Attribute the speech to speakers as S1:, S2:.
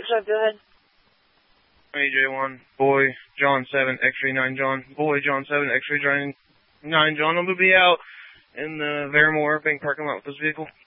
S1: up, go ahead.
S2: AJ1, boy, John 7, X-ray 9, John, boy, John 7, X-ray 9, John. I'm going to be out in the Vermore Bank parking lot with this vehicle.